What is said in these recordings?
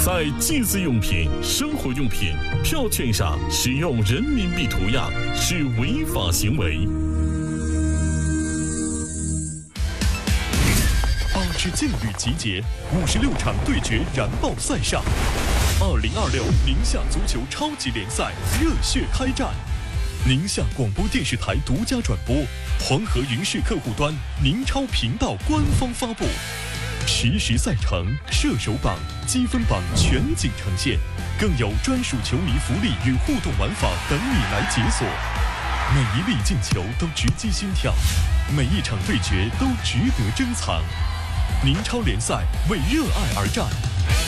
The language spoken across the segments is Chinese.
在祭祀用品、生活用品票券上使用人民币图样是违法行为。 8支劲旅集结，56场对决燃爆赛上，2026宁夏足球超级联赛热血开战。宁夏广播电视台独家转播，黄河云视客户端宁超频道官方发布，实时赛程、射手榜、积分榜全景呈现，更有专属球迷福利与互动玩法等你来解锁。每一粒进球都直击心跳，每一场对决都值得珍藏。宁超联赛为热爱而战，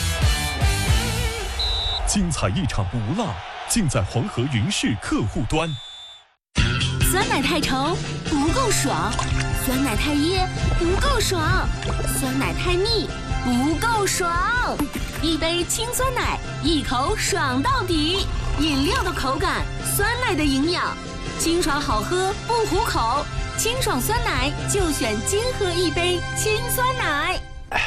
精彩一场不落，尽在黄河云视客户端。 酸奶太稠不够爽，酸奶太噎不够爽，酸奶太腻不够爽。一杯清酸奶，一口爽到底。饮料的口感，酸奶的营养，清爽好喝不糊口。清爽酸奶就选金喝一杯清酸奶。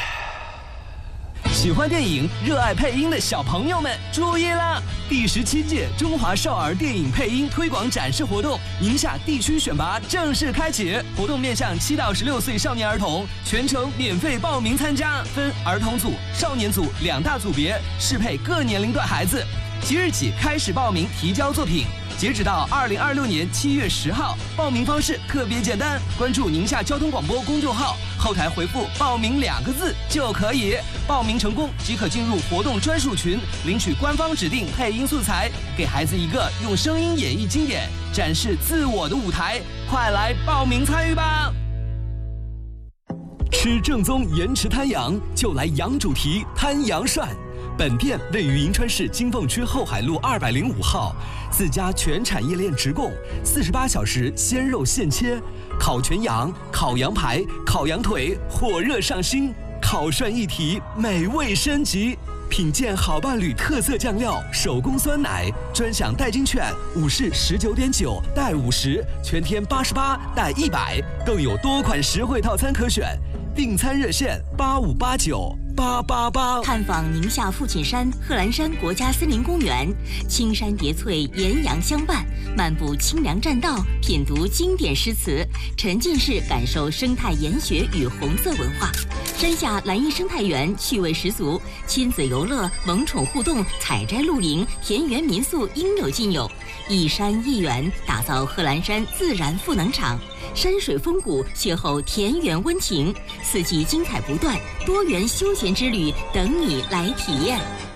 喜欢电影、热爱配音的小朋友们注意了！第17届中华少儿电影配音推广展示活动宁夏地区选拔正式开启，活动面向7到16岁少年儿童，全程免费报名参加，分儿童组、少年组2大组别，适配各年龄段孩子。即日起开始报名提交作品。截止到2026年7月10号，报名方式特别简单，关注宁夏交通广播公众号，后台回复“报名”2个字就可以。报名成功即可进入活动专属群，领取官方指定配音素材，给孩子一个用声音演绎经典、展示自我的舞台。快来报名参与吧！吃正宗盐池滩羊，就来羊主题滩羊涮。本店位于银川市金凤区后海路205号，自家全产业链直供，48小时鲜肉现切，烤全羊、烤羊排、烤羊腿，火热上新，烤涮一体，美味升级。品鉴好伴侣特色酱料，手工酸奶，专享代金券，5是19.9带50，全天88带100，更有多款实惠套餐可选。订餐热线85898888。 探访宁夏父亲山贺兰山国家森林公园，青山叠翠，岩阳相伴，漫步清凉栈道，品读经典诗词，沉浸式感受生态研学与红色文化。山下蓝荫生态园趣味十足，亲子游乐、萌宠互动、采摘露营、田园民宿应有尽有。一山一园，打造贺兰山自然赋能场。山水风谷，邂逅田园温情，四季精彩不断，多元休闲之旅等你来体验。